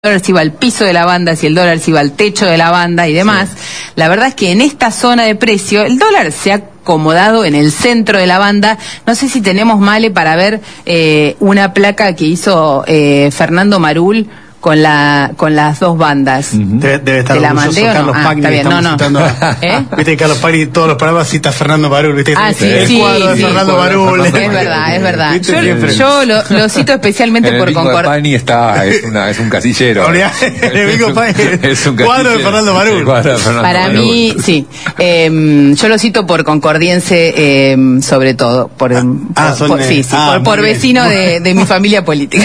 dólar se iba al piso de la banda, si el dólar se iba al techo de la banda y demás. Sí. La verdad es que en esta zona de precio el dólar se ha acomodado en el centro de la banda. No sé si tenemos, Male, para ver una placa que hizo Fernando Marul con las dos bandas. Debe estar orgulloso Carlos Pagni. Está bien, Viste que Carlos Pagni todos los programas cita a Fernando Marul, ¿viste? El cuadro de Fernando Marul. Es verdad. Yo lo cito especialmente por concordar. Pagni es un casillero. Es un cuadro de Fernando Marul. Para mí, sí. Yo lo cito por concordiense, sobre todo. Por vecino de mi familia política.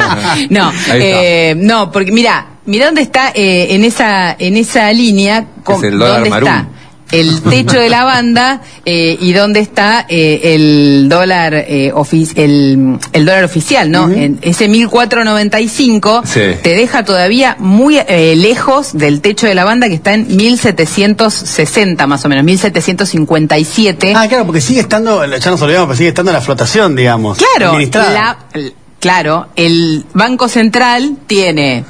No, porque mira dónde está en esa línea, dónde está el techo de la banda y dónde está el dólar el dólar oficial, ¿no? Ese 1.495 te deja todavía muy lejos del techo de la banda, que está en 1.760 más o menos, 1.757. Claro, porque sigue estando, ya nos olvidamos, pero sigue estando la flotación, digamos. Claro, el Banco Central tiene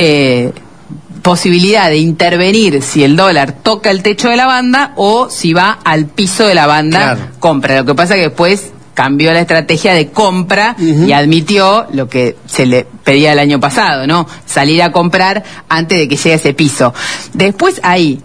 posibilidad de intervenir si el dólar toca el techo de la banda o si va al piso de la banda, compra. Lo que pasa que después cambió la estrategia de compra y admitió lo que se le pedía el año pasado, ¿no? Salir a comprar antes de que llegue a ese piso. Después ahí,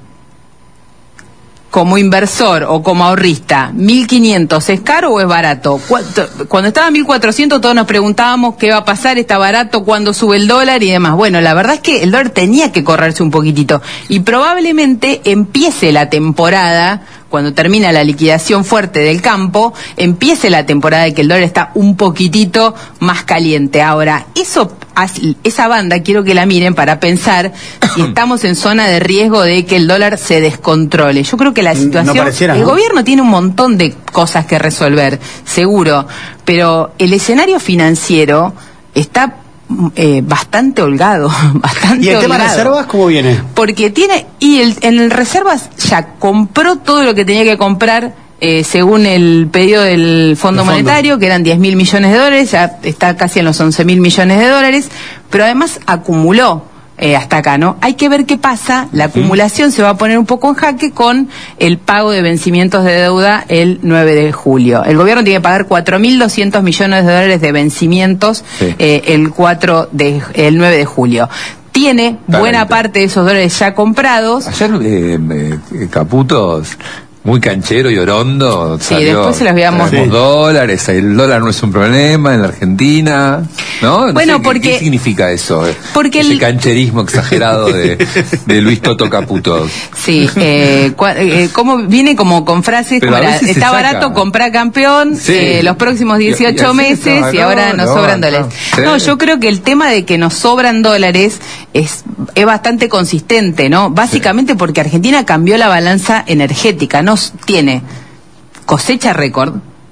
como inversor o como ahorrista, ¿1.500 es caro o es barato? Cuando estaba 1.400 todos nos preguntábamos qué va a pasar, está barato, cuándo sube el dólar y demás. Bueno, la verdad es que el dólar tenía que correrse un poquitito y probablemente empiece la temporada, cuando termina la liquidación fuerte del campo, empiece la temporada de que el dólar está un poquitito más caliente. Ahora, esa banda quiero que la miren para pensar si estamos en zona de riesgo de que el dólar se descontrole. Yo creo que la situación, el gobierno tiene un montón de cosas que resolver, seguro, pero el escenario financiero está bastante holgado, ¿Y el tema de reservas cómo viene? Porque en el reservas ya compró todo lo que tenía que comprar según el pedido del Fondo Monetario, que eran 10.000 millones de dólares, ya está casi en los 11.000 millones de dólares, pero además acumuló hasta acá, ¿no? Hay que ver qué pasa. La acumulación se va a poner un poco en jaque con el pago de vencimientos de deuda el 9 de julio. El gobierno tiene que pagar 4.200 millones de dólares de vencimientos el 9 de julio. Tiene buena parte de esos dólares ya comprados. Ayer Caputos, muy canchero y orondo, salió, después se los veíamos. Dólares, el dólar no es un problema en la Argentina, ¿no? Bueno, porque ¿qué significa eso? Porque ese cancherismo exagerado de Luis Toto Caputo. Sí, como viene como con frases como está barato, comprá campeón, los próximos 18 meses y ahora nos sobran dólares. No, yo creo que el tema de que nos sobran dólares es bastante consistente, ¿no? Básicamente porque Argentina cambió la balanza energética, no tiene cosecha récord,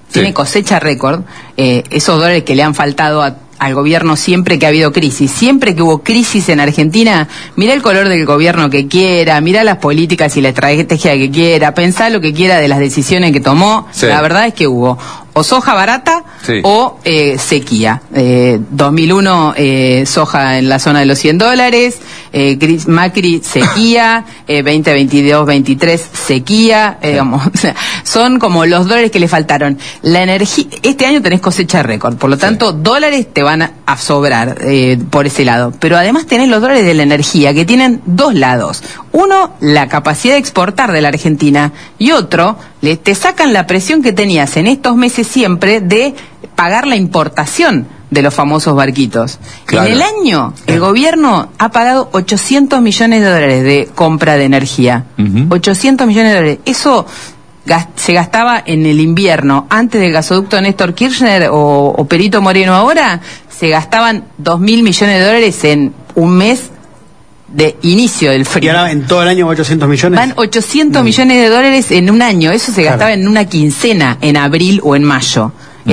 esos dólares que le han faltado al gobierno siempre que ha habido crisis. Siempre que hubo crisis en Argentina, mirá el color del gobierno que quiera, mirá las políticas y la estrategia que quiera, pensá lo que quiera de las decisiones que tomó, la verdad es que hubo o soja barata o sequía. 2001 soja en la zona de los $100, Macri sequía, 2022-23 sequía, digamos, son como los dólares que le faltaron. La energía, este año tenés cosecha récord, por lo tanto dólares te van a sobrar por ese lado, pero además tenés los dólares de la energía que tienen dos lados. Uno, la capacidad de exportar de la Argentina, y otro, te sacan la presión que tenías en estos meses siempre de pagar la importación de los famosos barquitos. En el año, el gobierno ha pagado 800 millones de dólares de compra de energía. 800 millones de dólares. Eso se gastaba en el invierno. Antes del gasoducto Néstor Kirchner o Perito Moreno ahora, se gastaban 2.000 millones de dólares en un mes de inicio del frío. ¿Y ahora en todo el año 800 millones? Van 800 millones de dólares en un año. Eso se gastaba en una quincena, en abril o en mayo.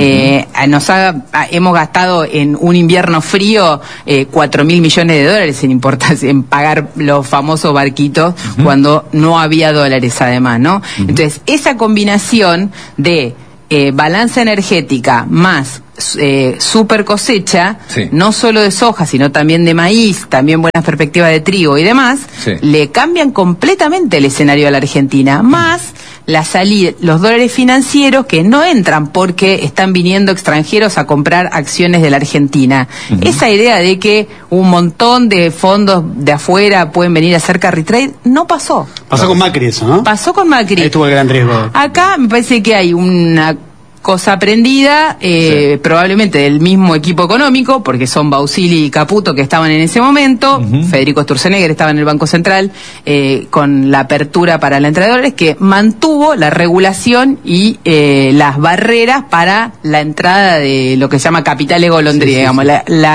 Hemos gastado en un invierno frío 4.000 millones de dólares en pagar los famosos barquitos cuando no había dólares además, ¿no? Entonces, esa combinación de balanza energética más super cosecha, sí, no solo de soja, sino también de maíz, también buenas perspectivas de trigo y demás, sí, le cambian completamente el escenario a la Argentina, más la salida, los dólares financieros que no entran porque están viniendo extranjeros a comprar acciones de la Argentina. Esa idea de que un montón de fondos de afuera pueden venir a hacer carry trade, no pasó. Pasó con Macri eso, ¿no? Pasó con Macri. Ahí estuvo el gran riesgo. Acá me parece que hay una cosa aprendida, Sí. probablemente del mismo equipo económico, porque son Bausili y Caputo que estaban en ese momento, Federico Sturzenegger estaba en el Banco Central, con la apertura para la entrada de dólares, que mantuvo la regulación y las barreras para la entrada de lo que se llama capitales golondrina, digamos,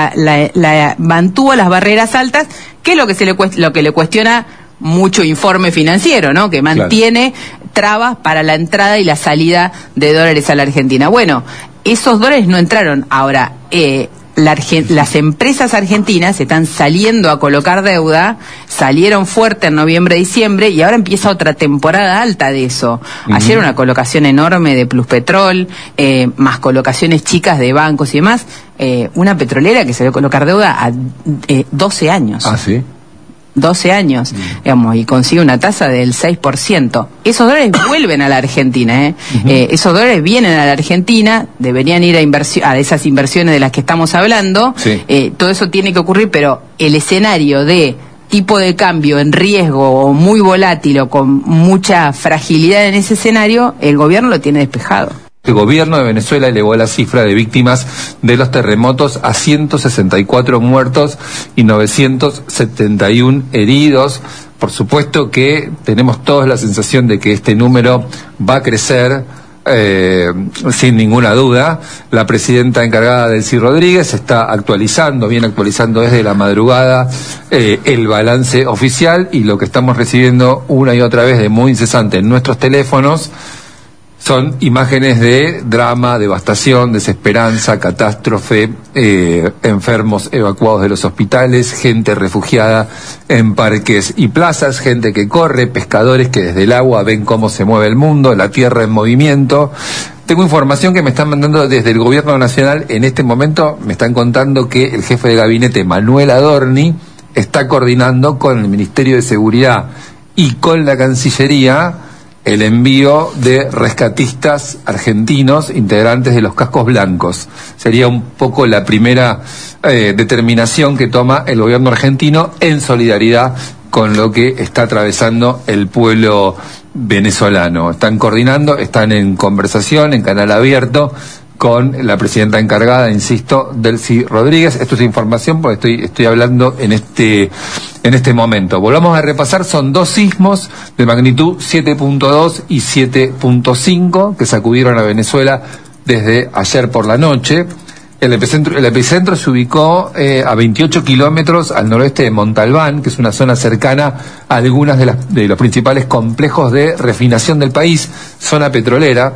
mantuvo las barreras altas, que es lo que le cuestiona mucho informe financiero, ¿no? Que mantiene trabas para la entrada y la salida de dólares a la Argentina. Bueno, esos dólares no entraron. Ahora, las empresas argentinas están saliendo a colocar deuda, salieron fuerte en noviembre, diciembre, y ahora empieza otra temporada alta de eso. Ayer una colocación enorme de Pluspetrol, más colocaciones chicas de bancos y demás. Una petrolera que salió a colocar deuda a 12 años. Ah, sí. 12 años, digamos, y consigue una tasa del 6%. Esos dólares vuelven a la Argentina, esos dólares vienen a la Argentina, deberían ir a esas inversiones de las que estamos hablando. Sí. Todo eso tiene que ocurrir, pero el escenario de tipo de cambio en riesgo o muy volátil o con mucha fragilidad en ese escenario, el gobierno lo tiene despejado. El gobierno de Venezuela elevó la cifra de víctimas de los terremotos a 164 muertos y 971 heridos. Por supuesto que tenemos todos la sensación de que este número va a crecer, sin ninguna duda. La presidenta encargada, Delcy Rodríguez, viene actualizando desde la madrugada el balance oficial, y lo que estamos recibiendo una y otra vez de muy incesante en nuestros teléfonos son imágenes de drama, devastación, desesperanza, catástrofe, enfermos evacuados de los hospitales, gente refugiada en parques y plazas, gente que corre, pescadores que desde el agua ven cómo se mueve el mundo, la tierra en movimiento. Tengo información que me están mandando desde el gobierno nacional. En este momento me están contando que el jefe de gabinete, Manuel Adorni, está coordinando con el Ministerio de Seguridad y con la Cancillería el envío de rescatistas argentinos integrantes de los cascos blancos. Sería un poco la primera determinación que toma el gobierno argentino en solidaridad con lo que está atravesando el pueblo venezolano. Están coordinando, están en conversación, en canal abierto, con la presidenta encargada, insisto, Delcy Rodríguez. Esto es información porque estoy hablando en este momento. Volvamos a repasar, son dos sismos de magnitud 7.2 y 7.5 que sacudieron a Venezuela desde ayer por la noche. El epicentro se ubicó a 28 kilómetros al noroeste de Montalbán, que es una zona cercana a algunas de los principales complejos de refinación del país, zona petrolera.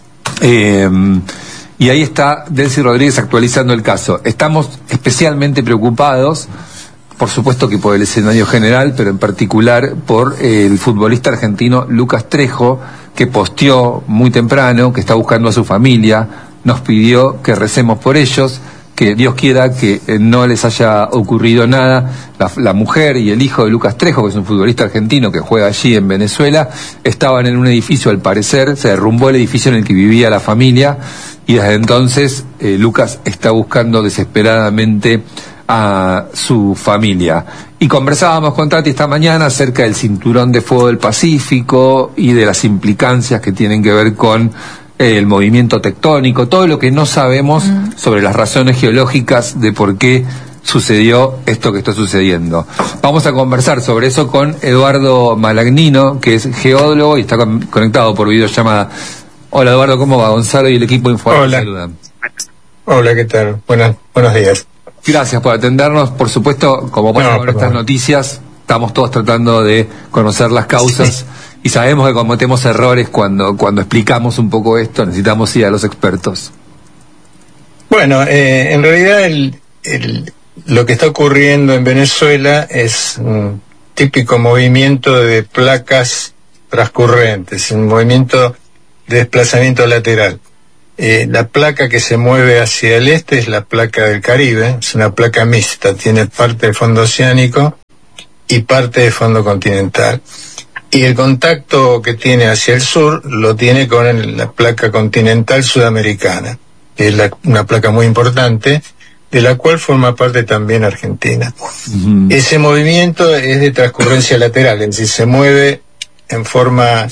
Y ahí está Delcy Rodríguez actualizando el caso. Estamos especialmente preocupados, por supuesto que por el escenario general, pero en particular por el futbolista argentino Lucas Trejo, que posteó muy temprano que está buscando a su familia, nos pidió que recemos por ellos, que Dios quiera que no les haya ocurrido nada. La mujer y el hijo de Lucas Trejo, que es un futbolista argentino que juega allí en Venezuela, estaban en un edificio, al parecer, se derrumbó el edificio en el que vivía la familia, y desde entonces Lucas está buscando desesperadamente a su familia. Y conversábamos con Tati esta mañana acerca del cinturón de fuego del Pacífico y de las implicancias que tienen que ver con el movimiento tectónico, todo lo que no sabemos sobre las razones geológicas de por qué sucedió esto que está sucediendo. Vamos a conversar sobre eso con Eduardo Malagnino, que es geólogo y está conectado por videollamada. Hola Eduardo, ¿cómo va? Gonzalo y el equipo de Informe saludan. Hola, ¿qué tal? Buenos días. Gracias por atendernos. Por supuesto, como pasa con estas noticias, estamos todos tratando de conocer las causas. Sí. Y sabemos que cometemos errores cuando explicamos un poco esto, necesitamos ir a los expertos. Bueno, en realidad lo que está ocurriendo en Venezuela es un típico movimiento de placas transcurrentes, un movimiento de desplazamiento lateral. La placa que se mueve hacia el este es la placa del Caribe, es una placa mixta, tiene parte de fondo oceánico y parte de fondo continental. Y el contacto que tiene hacia el sur lo tiene con la placa continental sudamericana, que es una placa muy importante, de la cual forma parte también Argentina. Ese movimiento es de transcurrencia lateral, es decir, se mueve en forma...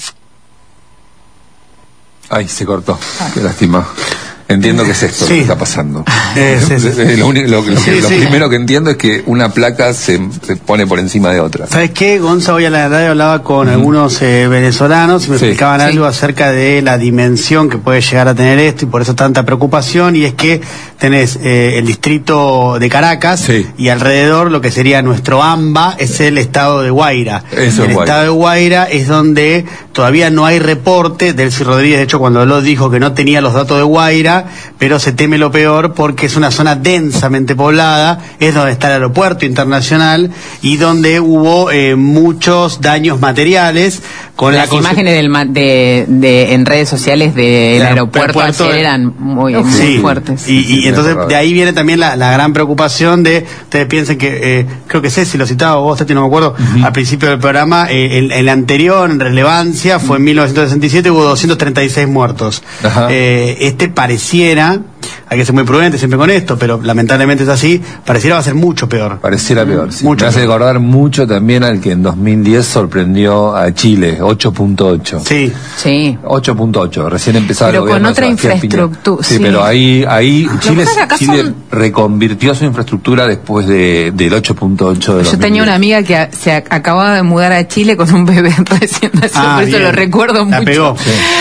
Ay, se cortó. Qué lástima. Entiendo que es esto lo que está pasando. Lo primero que entiendo es que una placa se pone por encima de otra. ¿Sabes qué? Gonza, hoy a la radio hablaba con algunos venezolanos y me explicaban algo acerca de la dimensión que puede llegar a tener esto y por eso tanta preocupación, y es que tenés el distrito de Caracas y alrededor lo que sería nuestro AMBA es el estado de Guaira. Estado de Guaira es donde todavía no hay reporte. Delcy Rodríguez, de hecho, cuando habló dijo que no tenía los datos de Guaira, pero se teme lo peor porque es una zona densamente poblada, es donde está el aeropuerto internacional y donde hubo muchos daños materiales. Con las imágenes en redes sociales del aeropuerto ayer eran muy fuertes. Y entonces de ahí viene también la gran preocupación de, ustedes piensen que, creo que Ceci lo citaba, vos, Tati, no me acuerdo, al principio del programa, el anterior en relevancia fue en 1967, hubo 236 muertos. Este pareciera, hay que ser muy prudente siempre con esto, pero lamentablemente es así, pareciera va a ser mucho peor. Pareciera peor, sí. Mucho Me hace peor. recordar mucho también al que en 2010 sorprendió a Chile, 8.8. Sí. 8.8, recién empezaba pero el gobierno. Con otra de Sebastián infraestructura. Sí, pero ahí Chile reconvirtió su infraestructura después del 8.8 de 2010. Yo tenía una amiga que se acababa de mudar a Chile con un bebé recién nacido, por eso lo recuerdo mucho. Pegó.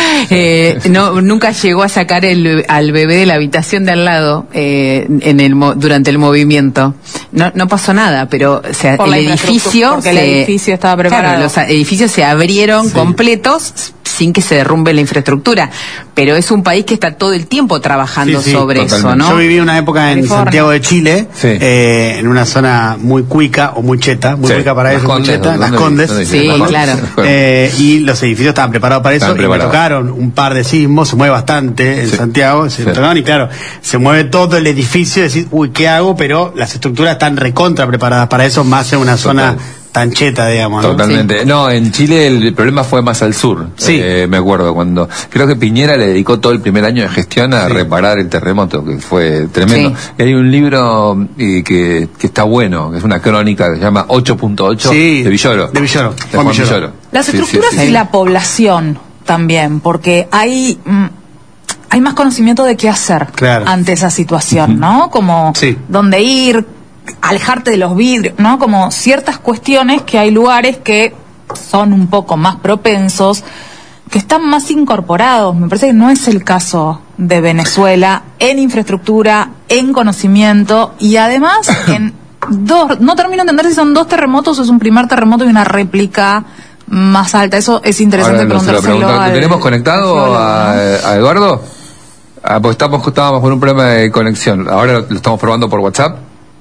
Nunca llegó a sacar al bebé de la habitación de al lado durante el movimiento. No pasó nada, pero o sea, el edificio estaba preparado. Claro, los edificios se abrieron completos sin que se derrumbe la infraestructura, pero es un país que está todo el tiempo trabajando sobre totalmente. eso, ¿no? Yo viví una época en Santiago de Chile, en una zona muy cuica o muy cheta, muy cuica para eso, muy cheta, Las Condes. Claro. Y los edificios estaban preparados para eso, y me tocaron un par de sismos, se mueve bastante en Santiago, se tocaron, y claro, se mueve todo el edificio, decís, uy, ¿qué hago? Pero las estructuras están recontra preparadas para eso, más en una zona tan cheta, digamos, ¿no? Totalmente. No, en Chile el problema fue más al sur. Me acuerdo cuando creo que Piñera le dedicó todo el primer año de gestión a reparar el terremoto, que fue tremendo. Y hay un libro que está bueno, que es una crónica que se llama 8.8 de Villoro. De Juan Villoro. Las estructuras y la población también, porque hay más conocimiento de qué hacer ante esa situación, ¿no? Como dónde ir, alejarte de los vidrios, ¿no? Como ciertas cuestiones que hay lugares que son un poco más propensos, que están más incorporados. Me parece que no es el caso de Venezuela en infraestructura, en conocimiento, y además en no termino de entender si son 2 terremotos o es un primer terremoto y una réplica más alta. Eso es interesante preguntárselo. ¿Lo tenemos conectado a Eduardo? Pues estábamos con un problema de conexión. Ahora lo estamos probando por WhatsApp.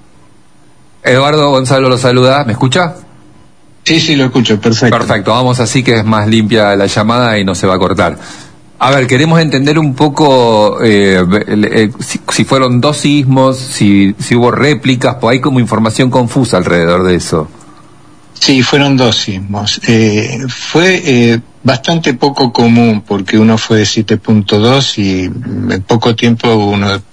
Eduardo, Gonzalo lo saluda. ¿Me escucha? Sí, lo escucho, perfecto. Perfecto, vamos así que es más limpia la llamada y no se va a cortar. A ver, queremos entender un poco si fueron 2 sismos, si hubo réplicas, pues hay como información confusa alrededor de eso. Sí, fueron 2 sismos. Fue bastante poco común, porque uno fue de 7.2 y en poco tiempo uno de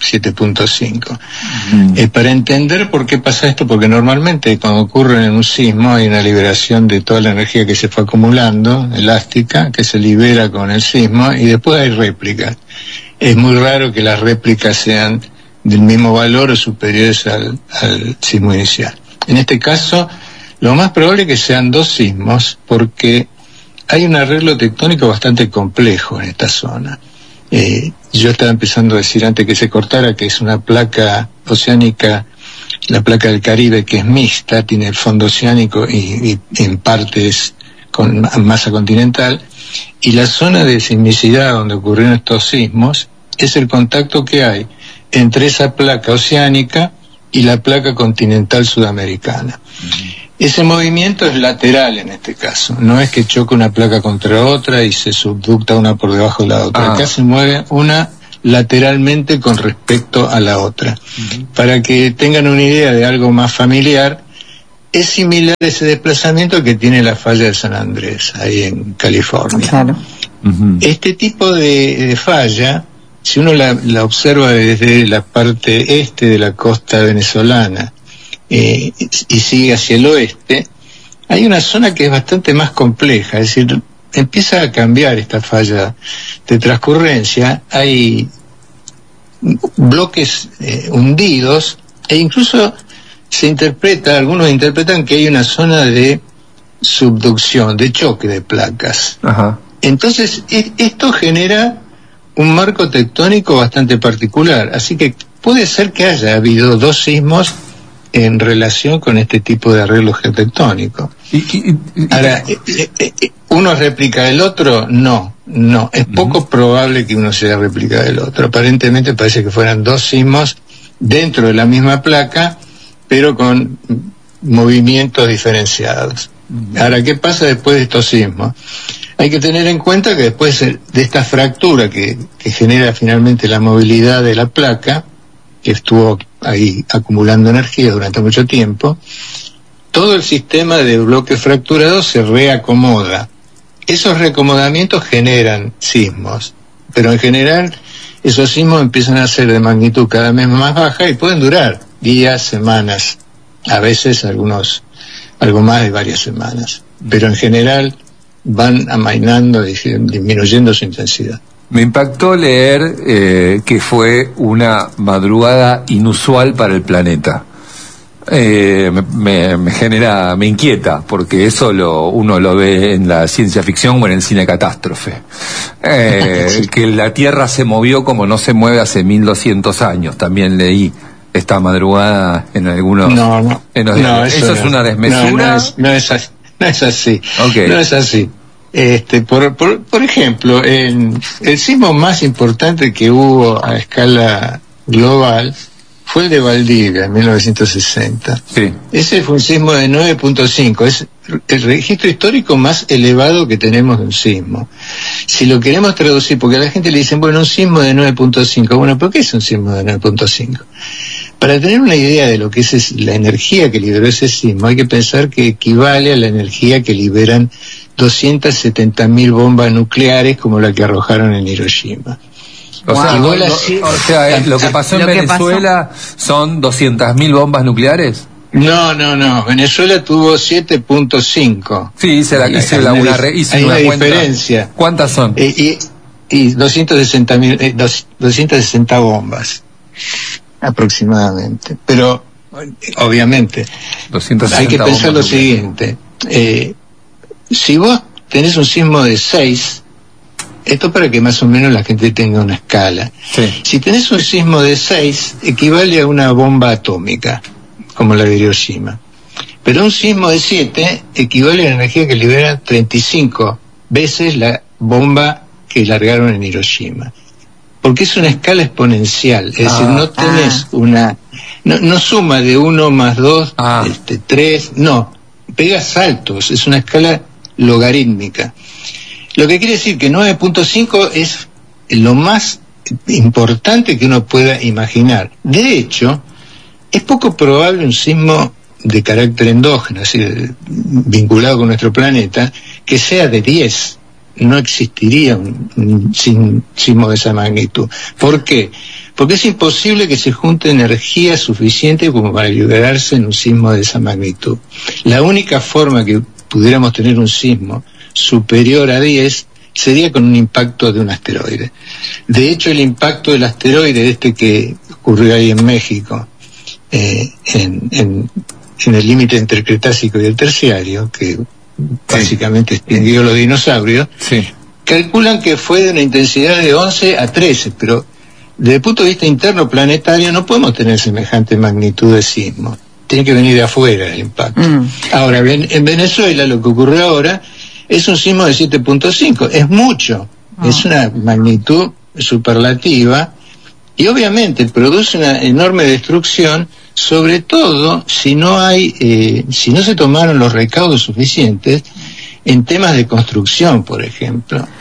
7.5. Para entender por qué pasa esto, porque normalmente cuando ocurre en un sismo hay una liberación de toda la energía que se fue acumulando, elástica, que se libera con el sismo, y después hay réplicas. Es muy raro que las réplicas sean del mismo valor o superiores al sismo inicial. En este caso, lo más probable es que sean 2 sismos, porque hay un arreglo tectónico bastante complejo en esta zona. Yo estaba empezando a decir antes que se cortara que es una placa oceánica, la placa del Caribe, que es mixta, tiene el fondo oceánico y en partes con masa continental, y la zona de sismicidad donde ocurrieron estos sismos es el contacto que hay entre esa placa oceánica y la placa continental sudamericana. Ese movimiento es lateral en este caso, no es que choque una placa contra otra y se subducta una por debajo de la otra. Acá se mueve una lateralmente con respecto a la otra. Para que tengan una idea de algo más familiar, es similar ese desplazamiento que tiene la falla de San Andrés, ahí en California. Claro. Este tipo de falla, si uno la observa desde la parte este de la costa venezolana y sigue hacia el oeste, hay una zona que es bastante más compleja, es decir, empieza a cambiar esta falla de transcurrencia, hay bloques hundidos e incluso algunos interpretan que hay una zona de subducción, de choque de placas. Ajá. Entonces, esto genera un marco tectónico bastante particular, así que puede ser que haya habido 2 sismos en relación con este tipo de arreglo geotectónico. Ahora, ¿uno es réplica del otro? No, es poco probable que uno sea réplica del otro. Aparentemente parece que fueran 2 sismos dentro de la misma placa, pero con movimientos diferenciados. Ahora, ¿qué pasa después de estos sismos? Hay que tener en cuenta que después de esta fractura que genera finalmente la movilidad de la placa, que estuvo ahí acumulando energía durante mucho tiempo, todo el sistema de bloques fracturados se reacomoda. Esos reacomodamientos generan sismos, pero en general esos sismos empiezan a ser de magnitud cada vez más baja y pueden durar días, semanas, a veces algo más de varias semanas, pero en general van amainando, disminuyendo su intensidad. Me impactó leer que fue una madrugada inusual para el planeta. Me inquieta, porque eso uno lo ve en la ciencia ficción o en el cine catástrofe. Que la Tierra se movió como no se mueve hace 1200 años, también leí esta madrugada en algunos... No, eso es una desmesura. No es así. Okay. No es así. Por ejemplo, el sismo más importante que hubo a escala global fue el de Valdivia en 1960. Sí. Ese fue un sismo de 9.5, es el registro histórico más elevado que tenemos de un sismo. Si lo queremos traducir, porque a la gente le dicen, bueno, un sismo de 9.5, bueno, ¿por qué es un sismo de 9.5? Para tener una idea de lo que es la energía que liberó ese sismo, hay que pensar que equivale a la energía que liberan 270.000 bombas nucleares como la que arrojaron en Hiroshima. O sea, lo que pasó en Venezuela son 200.000 bombas nucleares. No, Venezuela tuvo 7.5. Sí, hice una diferencia. ¿Cuántas son? Y 260 bombas aproximadamente. Pero obviamente hay que pensar lo siguiente. Si vos tenés un sismo de 6, esto para que más o menos la gente tenga una escala. Sí. Si tenés un sismo de 6, equivale a una bomba atómica, como la de Hiroshima. Pero un sismo de 7 equivale a la energía que libera 35 veces la bomba que largaron en Hiroshima. Porque es una escala exponencial, es decir, no tenés no suma de 1 más 2, 3, no, pega saltos, es una escala logarítmica. Lo que quiere decir que 9.5 es lo más importante que uno pueda imaginar. De hecho, es poco probable un sismo de carácter endógeno, es decir, vinculado con nuestro planeta, que sea de 10. No existiría un sismo de esa magnitud. ¿Por qué? Porque es imposible que se junte energía suficiente como para liberarse en un sismo de esa magnitud. La única forma que pudiéramos tener un sismo superior a 10 sería con un impacto de un asteroide. De hecho, el impacto del asteroide que ocurrió ahí en México, en el límite entre el Cretácico y el Terciario, que básicamente extinguió los dinosaurios, calculan que fue de una intensidad de 11 a 13, pero desde el punto de vista interno planetario no podemos tener semejante magnitud de sismo. Tiene que venir de afuera el impacto. Ahora, en Venezuela lo que ocurrió ahora es un sismo de 7.5, es mucho, es una magnitud superlativa y obviamente produce una enorme destrucción, sobre todo si no se tomaron los recaudos suficientes en temas de construcción, por ejemplo.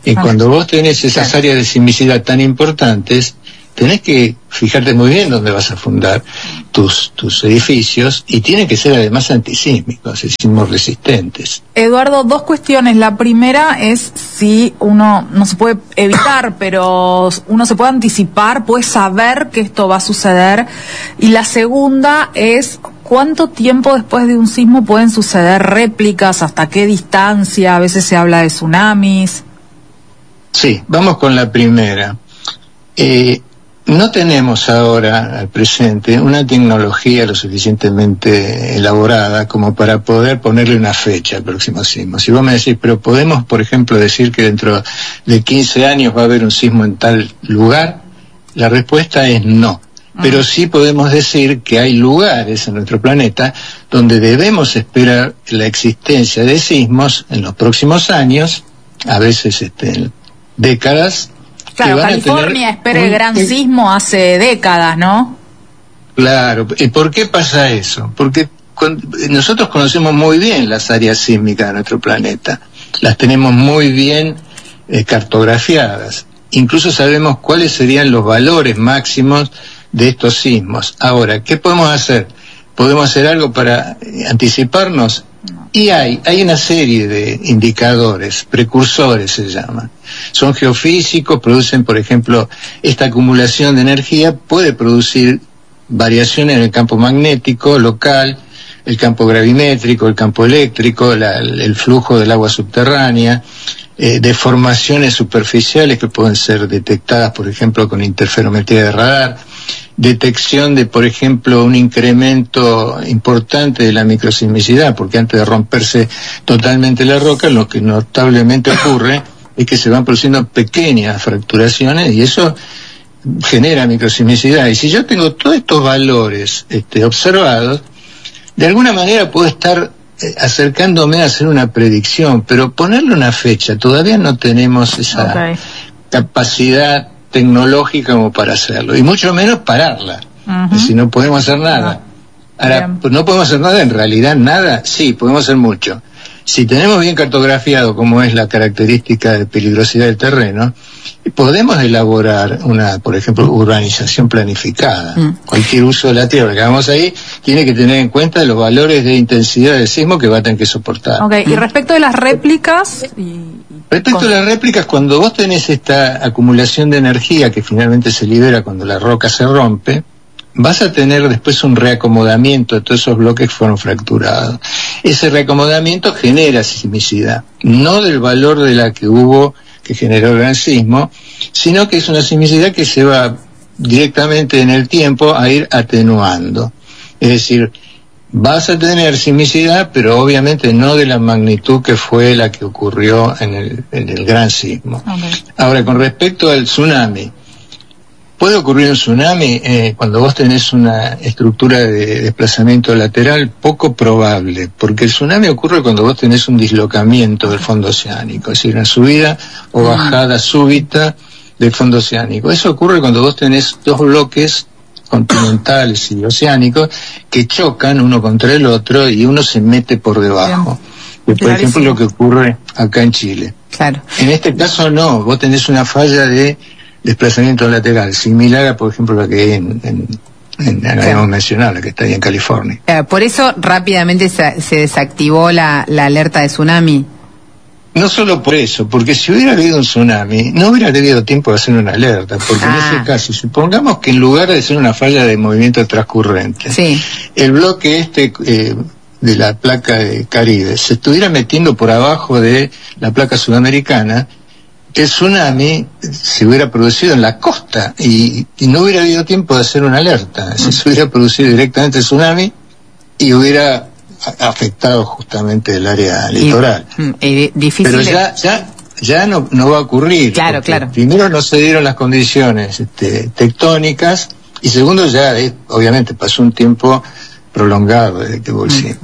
Y cuando vos tenés esas áreas de sismicidad tan importantes, tenés que fijarte muy bien dónde vas a fundar tus edificios, y tienen que ser además antisísmicos, sismos resistentes. Eduardo, dos cuestiones. La primera es si uno no se puede evitar, pero uno se puede anticipar, puede saber que esto va a suceder. Y la segunda es ¿cuánto tiempo después de un sismo pueden suceder réplicas? ¿Hasta qué distancia? A veces se habla de tsunamis. Sí, vamos con la primera. No tenemos ahora, al presente, una tecnología lo suficientemente elaborada como para poder ponerle una fecha al próximo sismo. Si vos me decís, pero podemos, por ejemplo, decir que dentro de 15 años va a haber un sismo en tal lugar, la respuesta es no. Pero sí podemos decir que hay lugares en nuestro planeta donde debemos esperar la existencia de sismos en los próximos años, a veces décadas. Claro, California espera el gran sismo hace décadas, ¿no? Claro. ¿Y por qué pasa eso? Porque nosotros conocemos muy bien las áreas sísmicas de nuestro planeta. Las tenemos muy bien cartografiadas. Incluso sabemos cuáles serían los valores máximos de estos sismos. Ahora, ¿qué podemos hacer? ¿Podemos hacer algo para anticiparnos? Y hay una serie de indicadores, precursores se llaman. Son geofísicos, producen, por ejemplo, esta acumulación de energía puede producir variaciones en el campo magnético local, el campo gravimétrico, el campo eléctrico, el flujo del agua subterránea, deformaciones superficiales que pueden ser detectadas, por ejemplo, con interferometría de radar, detección de, por ejemplo, un incremento importante de la microsismicidad, porque antes de romperse totalmente la roca, lo que notablemente ocurre es que se van produciendo pequeñas fracturaciones y eso genera microsismicidad. Y si yo tengo todos estos valores observados, de alguna manera puedo estar acercándome a hacer una predicción, pero ponerle una fecha, todavía no tenemos esa capacidad tecnológica como para hacerlo, y mucho menos pararla. Si no podemos hacer nada. Ahora, pues no podemos hacer nada, en realidad nada, sí, podemos hacer mucho. Si tenemos bien cartografiado cómo es la característica de peligrosidad del terreno, podemos elaborar por ejemplo, urbanización planificada. Cualquier uso de la tierra que hagamos ahí tiene que tener en cuenta los valores de intensidad del sismo que va a tener que soportar. Y respecto de las réplicas... Respecto a las réplicas, cuando vos tenés esta acumulación de energía que finalmente se libera cuando la roca se rompe, vas a tener después un reacomodamiento de todos esos bloques que fueron fracturados. Ese reacomodamiento genera sismicidad, no del valor de la que hubo, que generó el gran sismo, sino que es una sismicidad que se va directamente en el tiempo a ir atenuando. Es decir, vas a tener sismicidad, pero obviamente no de la magnitud que fue la que ocurrió en el gran sismo. Ahora, con respecto al tsunami, puede ocurrir un tsunami cuando vos tenés una estructura de desplazamiento lateral poco probable, porque el tsunami ocurre cuando vos tenés un dislocamiento del fondo oceánico, es decir, una subida o bajada súbita del fondo oceánico. Eso ocurre cuando vos tenés dos bloques continentales y oceánicos que chocan uno contra el otro y uno se mete por debajo. Por ejemplo, lo que ocurre acá en Chile. Claro. En este caso no, vos tenés una falla de desplazamiento lateral, similar a, por ejemplo, la que hay habíamos mencionado, la que está ahí en California. Por eso rápidamente se desactivó la alerta de tsunami. No solo por eso, porque si hubiera habido un tsunami, no hubiera habido tiempo de hacer una alerta, porque en ese caso, supongamos que en lugar de ser una falla de movimiento transcurrente, el bloque de la placa de Caribe se estuviera metiendo por abajo de la placa sudamericana, el tsunami se hubiera producido en la costa y no hubiera habido tiempo de hacer una alerta. Se hubiera producido directamente el tsunami y hubiera afectado justamente el área litoral. Difícil. Pero ya no va a ocurrir. Claro. Primero no se dieron las condiciones tectónicas y segundo ya obviamente pasó un tiempo prolongado desde que volvimos.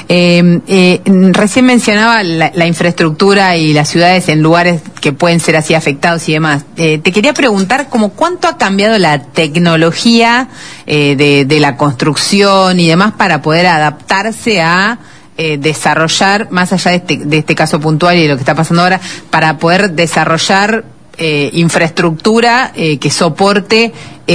Recién mencionaba la infraestructura y las ciudades en lugares que pueden ser así afectados y demás. Te quería preguntar como cuánto ha cambiado la tecnología de la construcción y demás para poder adaptarse a desarrollar, más allá de este caso puntual y de lo que está pasando ahora, para poder desarrollar infraestructura que soporte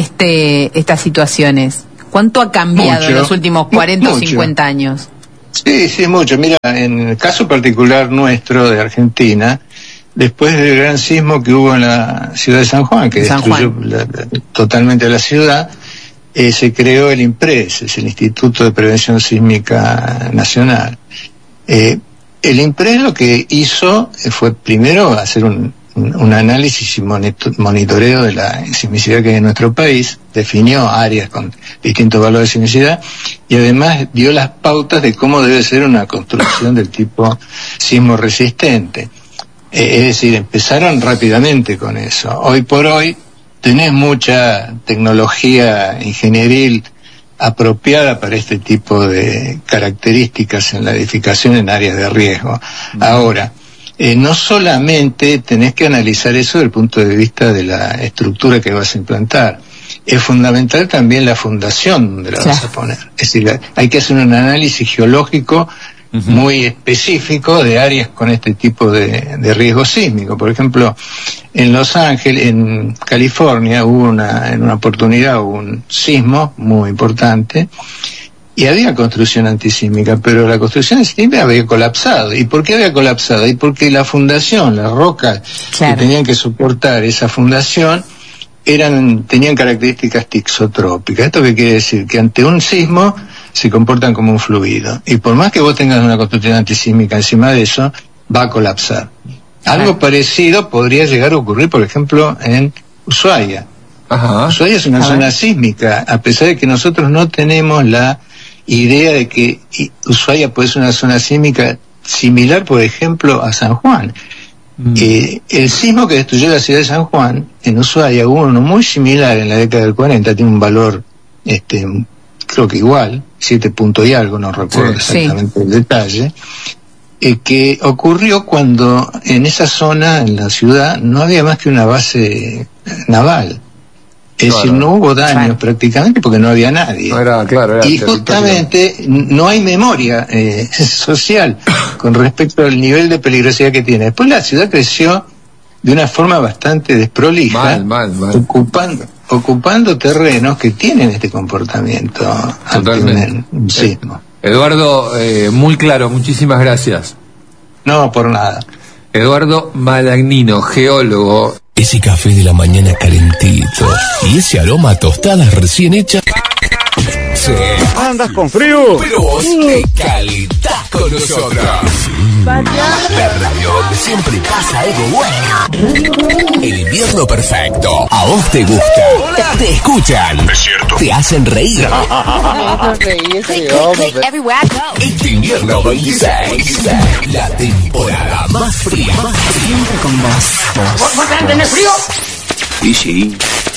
estas situaciones? ¿Cuánto ha cambiado en los últimos 40 o 50 años? Sí, mucho. Mira, en el caso particular nuestro de Argentina, después del gran sismo que hubo en la ciudad de San Juan, que destruyó totalmente la ciudad, se creó el INPRES, es el Instituto de Prevención Sísmica Nacional. El INPRES lo que hizo fue primero hacer un análisis y monitoreo de la sismicidad que hay en nuestro país, definió áreas con distintos valores de sismicidad y además dio las pautas de cómo debe ser una construcción del tipo sismo resistente. Es decir, empezaron rápidamente con eso. Hoy por hoy tenés mucha tecnología ingenieril apropiada para este tipo de características en la edificación en áreas de riesgo. Ahora, no solamente tenés que analizar eso desde el punto de vista de la estructura que vas a implantar, es fundamental también la fundación donde la vas a poner. Es decir, hay que hacer un análisis geológico muy específico de áreas con este tipo de riesgo sísmico. Por ejemplo, en Los Ángeles, en California, en una oportunidad hubo un sismo muy importante y había construcción antisísmica, pero la construcción antisísmica había colapsado. ¿Y por qué había colapsado? Y porque la fundación, las rocas que tenían que soportar esa fundación tenían características tixotrópicas. ¿Esto qué quiere decir? Que ante un sismo se comportan como un fluido. Y por más que vos tengas una construcción antisísmica encima de eso, va a colapsar. Algo parecido podría llegar a ocurrir, por ejemplo, en Ushuaia. Ushuaia es una zona sísmica, a pesar de que nosotros no tenemos la idea de que Ushuaia puede ser una zona sísmica similar, por ejemplo, a San Juan. El sismo que destruyó la ciudad de San Juan, en Ushuaia, hubo uno muy similar en la década del 40, tiene un valor, creo que igual, 7 puntos y algo, no recuerdo exactamente el detalle, que ocurrió cuando en esa zona, en la ciudad, no había más que una base naval. Es decir, no hubo daños prácticamente porque no había nadie. Y justamente no hay memoria social con respecto al nivel de peligrosidad que tiene. Después la ciudad creció de una forma bastante desprolija, ocupando terrenos que tienen este comportamiento ante un sismo. Eduardo, muy claro, muchísimas gracias. No, por nada. Eduardo Malagnino, geólogo. Ese café de la mañana calentito y ese aroma a tostadas recién hechas. Sí. ¿Andas con frío? Pero vos te calentás con nosotros. La radio donde siempre pasa algo bueno. El invierno perfecto. A vos te gusta. Te escuchan. Es cierto. Te hacen reír. Este invierno 26. La temporada más fría. Siempre con vos. ¿Vos tenés frío? Y sí.